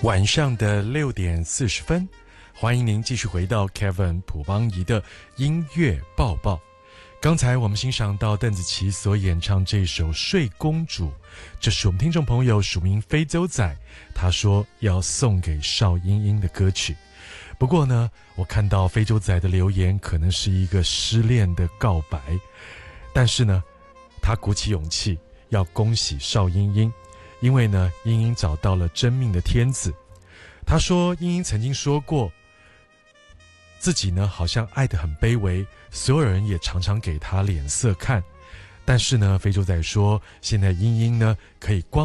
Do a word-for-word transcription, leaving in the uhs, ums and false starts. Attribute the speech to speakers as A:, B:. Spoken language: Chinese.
A: 晚上的六点四十分，欢迎您继续回到 Kevin 朴邦仪的音乐报报。刚才我们欣赏到邓紫棋所演唱这首《睡公主》，这是我们听众朋友署名非洲仔，他说要送给邵英英的歌曲。不过呢，我看到非洲仔的留言可能是一个失恋的告白，但是呢，他鼓起勇气要恭喜邵英英，因为呢，英英找到了真命的天子。他说，英英曾经说过，自己呢好像爱得很卑微，所有人也常常给他脸色看。但是呢，非洲仔说，现在英英呢可以光